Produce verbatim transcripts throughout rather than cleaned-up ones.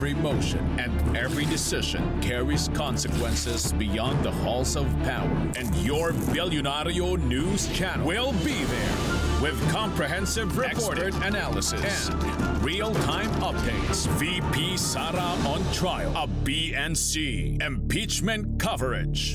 Every motion and every decision carries consequences beyond the halls of power. And your Billionario News Channel will be there with comprehensive expert analysis and real-time updates. V P Sara on trial. A B N C impeachment coverage.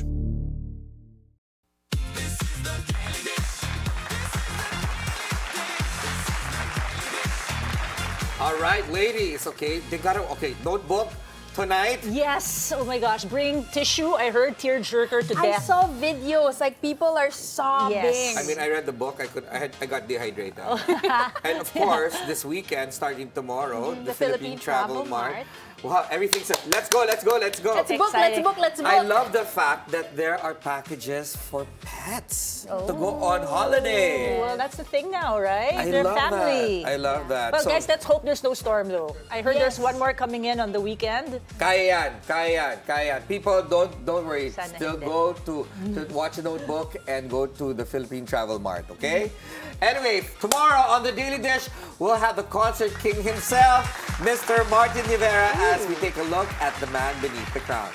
All right, ladies, okay, they gotta, okay, notebook tonight. Yes, oh my gosh, bring tissue. I heard tearjerker to I death. saw videos, like people are sobbing. Yes. I mean, I read the book, I could, I, had, I got dehydrated. And of course, this weekend, starting tomorrow, Mm, the, the Philippine, Philippine Travel, Travel Mart. Mart. Wow, everything's up. Let's go, let's go, let's go. Let's book, let's exciting. book, let's book. I love the fact that there are packages for pets to go on holiday. Well, that's the thing now, right? I They're love family. that. I love that. Well, So, guys, let's hope there's no storm, though. I heard Yes. there's one more coming in on the weekend. Kaya yan, kaya yan, kaya yan. People, don't don't worry. Sana Still hindi. go to, to watch the notebook and go to the Philippine Travel Mart, okay? Anyway, tomorrow on the Daily Dish, we'll have the concert king himself, Mister Martin Rivera, as we take a look at the man beneath the crown.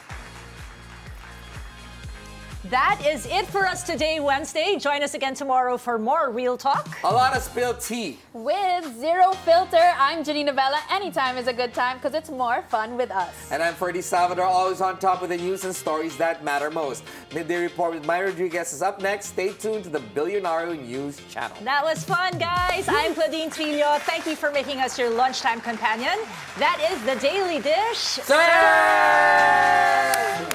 That is it for us today, Wednesday. Join us again tomorrow for more Real Talk. A lot of spilled tea. With Zero Filter, I'm Janine Vela. Anytime is a good time because it's more fun with us. And I'm Ferdy Salvador, always on top of the news and stories that matter most. Midday Report with Maya Rodriguez is up next. Stay tuned to the Billionario News Channel. That was fun, guys. I'm Claudine Trillo. Thank you for making us your lunchtime companion. That is the Daily Dish. Sir!